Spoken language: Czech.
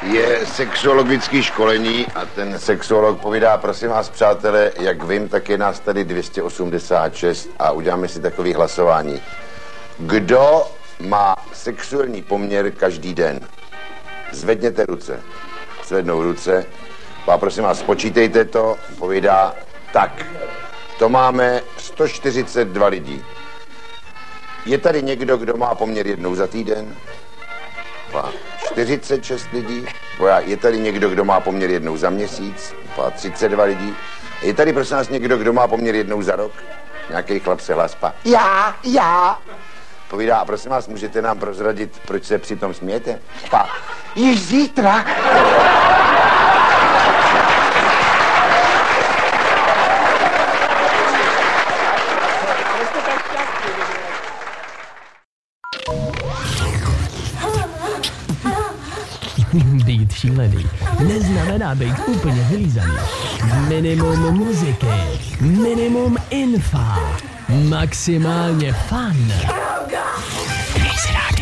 je sexuologické školení a ten sexuolog povídá, prosím vás, přátelé, jak vím, tak je nás tady 286 a uděláme si takový hlasování. Kdo má sexuální poměr každý den? Zvedněte ruce. Zvednou ruce. A prosím vás, spočítejte to, povídá, tak, to máme 142 lidí. Je tady někdo, kdo má poměr jednou za týden? 46 lidí. Je tady někdo, kdo má poměr jednou za měsíc? 32 lidí. Je tady, prosím vás, někdo, kdo má poměr jednou za rok? Nějaký chlap se hlaspá. Já. Povídá, a prosím vás, můžete nám prozradit, proč se přitom smějete? Již zítra. Být šílený neznamená být úplně vylízaný. Minimum muziky, minimum infa, maximálně fun.